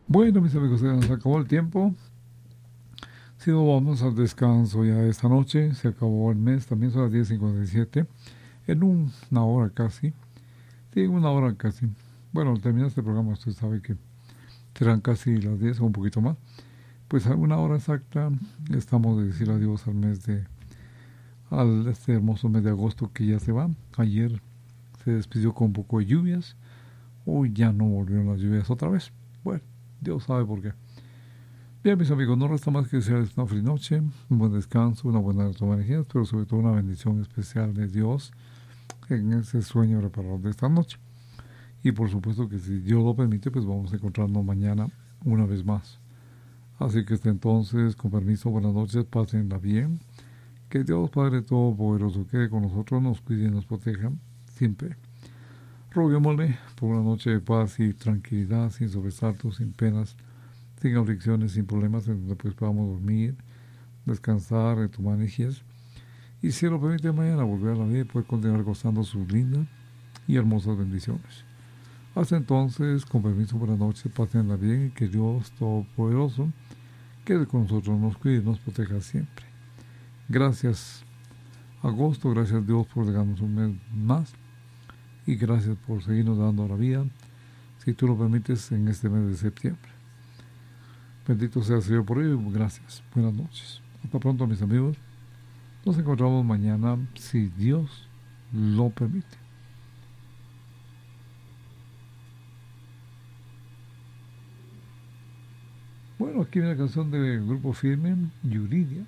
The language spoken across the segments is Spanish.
Bueno, mis amigos, se nos acabó el tiempo. Si no, vamos al descanso ya esta noche. Se acabó el mes, también son las 10:57. En una hora casi. Sí, una hora casi. Bueno, al terminar este programa, usted sabe que serán casi las 10 o un poquito más. Pues a una hora exacta estamos de decir adiós al este hermoso mes de agosto que ya se va. Ayer se despidió con un poco de lluvias. Hoy ya no volvieron las lluvias otra vez. Bueno, Dios sabe por qué. Bien, mis amigos, no resta más que desearles una feliz noche, un buen descanso, una buena toma de energías, pero sobre todo una bendición especial de Dios en ese sueño reparador de esta noche. Y por supuesto que si Dios lo permite, pues vamos a encontrarnos mañana una vez más. Así que hasta entonces, con permiso, buenas noches, pásenla bien. Que Dios Padre Todopoderoso quede con nosotros, nos cuide y nos proteja siempre. Roguémosle por una noche de paz y tranquilidad, sin sobresaltos, sin penas, sin aflicciones, sin problemas, en donde pues podamos dormir, descansar, retomar energías. Y si lo permite, mañana volver a la vida y poder continuar gozando sus lindas y hermosas bendiciones. Hasta entonces, con permiso, buenas noches, pásenla bien y que Dios Todopoderoso quede con nosotros, nos cuide y nos proteja siempre. Gracias, agosto, gracias Dios por darnos un mes más y gracias por seguirnos dando la vida, si tú lo permites, en este mes de septiembre. Bendito sea el Señor por ello. Gracias. Buenas noches. Hasta pronto, mis amigos. Nos encontramos mañana, si Dios lo permite. Bueno, aquí viene la canción del Grupo Firme, Yuridia.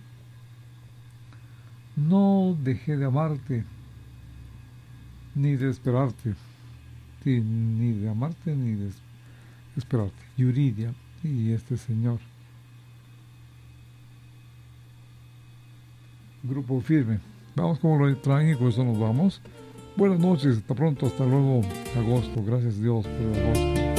No dejé de amarte, ni de esperarte. Sí, ni de amarte, ni de esperarte. Yuridia y este señor. Grupo Firme. Vamos como lo traen y con eso nos vamos. Buenas noches, hasta pronto, hasta luego, agosto. Gracias Dios por el agosto.